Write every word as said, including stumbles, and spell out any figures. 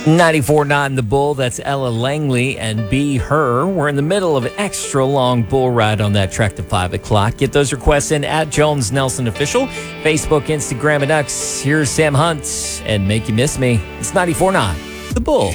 ninety-four point nine The Bull, that's Ella Langley and Be Her. We're in the middle of an extra long bull ride on that track to five o'clock. Get those requests in at Jones Nelson Official, Facebook, Instagram, and X. Here's Sam Hunt and Make You Miss Me. It's ninety-four point nine The Bull.